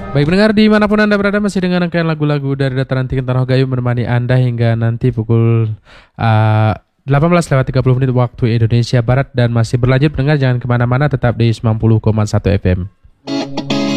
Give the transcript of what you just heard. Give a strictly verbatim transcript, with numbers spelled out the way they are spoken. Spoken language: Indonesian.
Baik pendengar dimanapun Anda berada masih dengan rangkaian lagu-lagu dari Dataran Tinggi Tanah Gayo menemani Anda hingga nanti pukul uh, delapan belas lewat tiga puluh menit waktu Indonesia Barat dan masih berlanjut pendengar jangan kemana-mana tetap di sembilan puluh koma satu F M.